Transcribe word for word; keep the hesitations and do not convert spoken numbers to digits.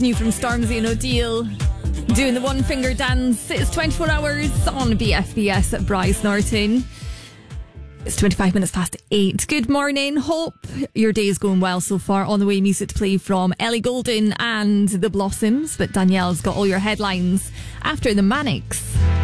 New from Stormzy and O'Deal, doing the one finger dance. It's twenty-four hours on B F B S at Bryce Norton. It's twenty-five minutes past eight. Good morning. Hope your day is going well so far. On the way, music to play from Ellie Goulding and The Blossoms. But Danielle's got all your headlines after the Manics.